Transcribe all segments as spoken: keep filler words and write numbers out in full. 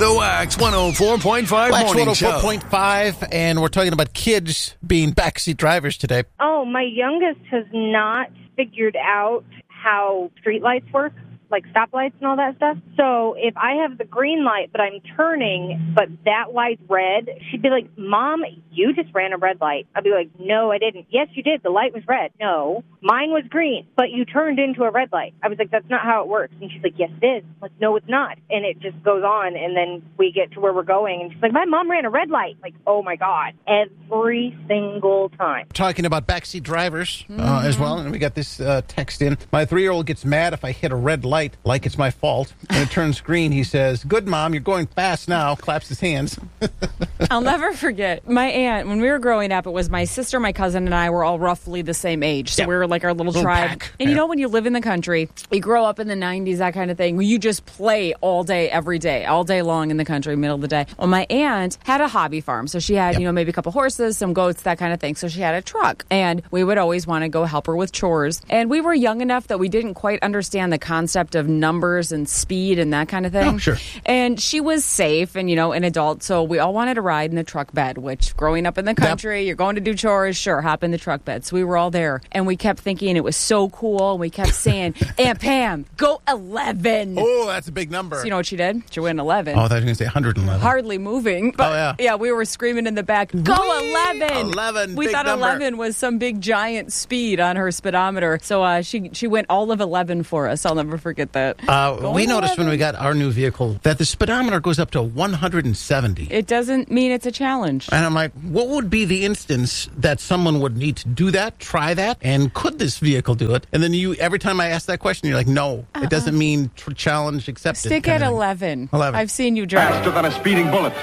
The Wax one oh four point five Wax Morning one oh four Show. point five, and we're talking about kids being backseat drivers today. Oh, my youngest has not figured out how streetlights work, like stoplights and all that stuff. So if I have the green light, but I'm turning, but that light's red, she'd be like, Mom, you just ran a red light. I'd be like, no, I didn't. Yes, you did. The light was red. No, mine was green, but you turned into a red light. I was like, that's not how it works. And she's like, yes, it is. I'm like, no, it's not. And it just goes on, and then we get to where we're going, and she's like, my mom ran a red light. Like, oh, my God. Every single time. Talking about backseat drivers uh, mm-hmm. as well, and we got this uh, text in. My three-year-old gets mad if I hit a red light like it's my fault. When it turns green, he says, good, Mom, you're going fast now, claps his hands. I'll never forget. My aunt, when we were growing up, it was my sister, my cousin, and I were all roughly the same age. So yep. we were like our little, little tribe. Pack. And yeah. you know, when you live in the country, you grow up in the nineties, that kind of thing, where you just play all day, every day, all day long in the country, middle of the day. Well, my aunt had a hobby farm. So she had, yep. you know, maybe a couple horses, some goats, that kind of thing. So she had a truck. And we would always want to go help her with chores. And we were young enough that we didn't quite understand the concept of numbers and speed and that kind of thing. Oh, sure. And she was safe and, you know, an adult. So we all wanted to ride in the truck bed, which growing up in the country, yep. you're going to do chores, sure, hop in the truck bed. So we were all there. And we kept thinking it was so cool. And we kept saying, Aunt Pam, go eleven. Oh, that's a big number. So you know what she did? She went eleven. Oh, I thought you were going to say one hundred eleven. Hardly moving. But oh, yeah. Yeah, we were screaming in the back, go eleven. eleven, We big thought number. eleven was some big giant speed on her speedometer. So uh, she she went all of eleven for us. I'll never forget that. Uh, we noticed eleven. when we got our new vehicle that the speedometer goes up to one hundred seventy. It doesn't mean it's a challenge. And I'm like, what would be the instance that someone would need to do that, try that, and could this vehicle do it? And then you, every time I ask that question, you're like, no, uh-uh. it doesn't mean tr- challenge accepted. Stick at eleven. eleven. I've seen you drive. Faster than a speeding bullet.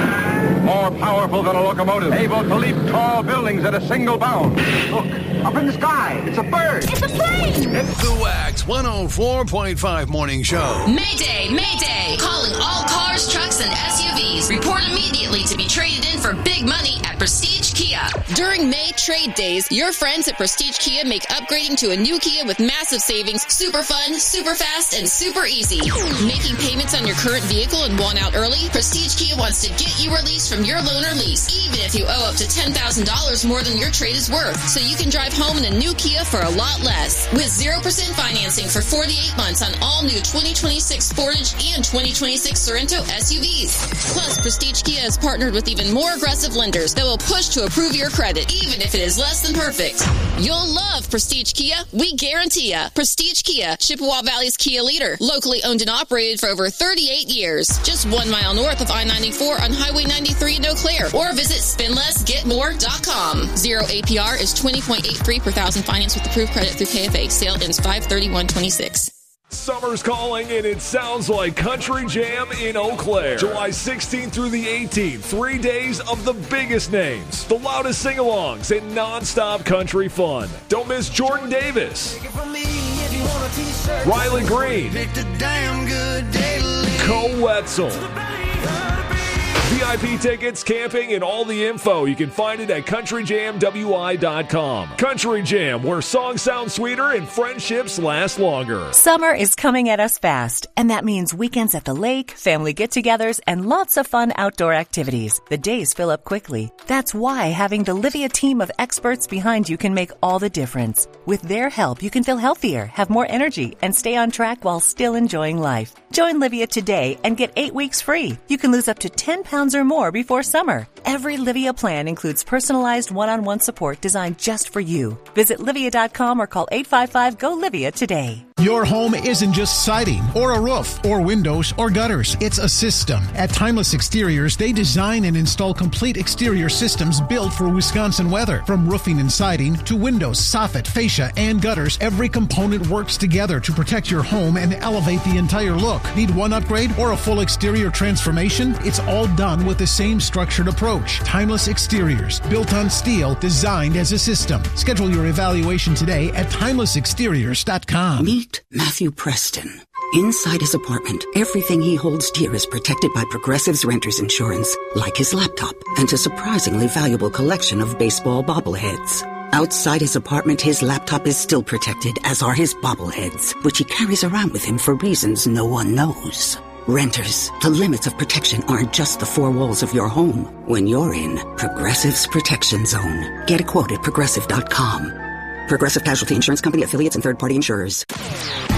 More powerful than a locomotive. Able to leap tall buildings at a single bound. Look, up in the sky. It's a bird. It's a plane. It's the Wax one oh four point five Morning Show. Mayday, Mayday. Calling all cars, trucks, and S U Vs. Report immediately to be traded in for big money at Prestige Kia. During May Trade Days, your friends at Prestige Kia make upgrading to a new Kia with massive savings super fun, super fast, and super easy. Making payments on your current vehicle and want out early? Prestige Kia wants to get you released from your loan or lease, even if you owe up to ten thousand dollars more than your trade is worth, so you can drive home in a new Kia for a lot less. With zero percent financing for forty-eight months on all new twenty twenty-six Sportage and twenty twenty-six Sorento S U Vs. Plus, Prestige Kia has partnered with even more aggressive lenders that will push to approve your credit, even if it is less than perfect. You'll love Prestige Kia. We guarantee ya. Prestige Kia, Chippewa Valley's Kia leader. Locally owned and operated for over thirty-eight years. Just one mile north of I ninety-four on Highway ninety-three in Eau Claire. Or visit spend less get more dot com. Zero A P R is twenty point eight three per thousand finance with approved credit through K F A. Sale ends five thirty-one twenty-six. Summer's calling, and it sounds like Country Jam in Eau Claire. July sixteenth through the eighteenth, three days of the biggest names, the loudest sing-alongs, and non-stop country fun. Don't miss Jordan Davis, Riley Green, Cole Wetzel. V I P tickets, camping, and all the info. You can find it at country jam w i dot com. Country Jam, where songs sound sweeter and friendships last longer. Summer is coming at us fast, and that means weekends at the lake, family get-togethers, and lots of fun outdoor activities. The days fill up quickly. That's why having the Livia team of experts behind you can make all the difference. With their help, you can feel healthier, have more energy, and stay on track while still enjoying life. Join Livia today and get eight weeks free. You can lose up to ten pounds or more before summer. Every Livia plan includes personalized one-on-one support designed just for you. Visit livia dot com or call eight five five G O Livia today. Your home isn't just siding or a roof or windows or gutters. It's a system. At Timeless Exteriors, they design and install complete exterior systems built for Wisconsin weather. From roofing and siding to windows, soffit, fascia, and gutters, every component works together to protect your home and elevate the entire look. Need one upgrade or a full exterior transformation? It's all done with the same structured approach. Timeless Exteriors, built on steel, designed as a system. Schedule your evaluation today at timeless exteriors dot com. Meet Matthew Preston. Inside his apartment, everything he holds dear is protected by Progressive's Renter's Insurance, like his laptop and a surprisingly valuable collection of baseball bobbleheads. Outside his apartment, his laptop is still protected, as are his bobbleheads, which he carries around with him for reasons no one knows. Renters, the limits of protection aren't just the four walls of your home. When you're in Progressive's Protection Zone. Get a quote at progressive dot com. Progressive Casualty Insurance Company, affiliates, and third-party insurers.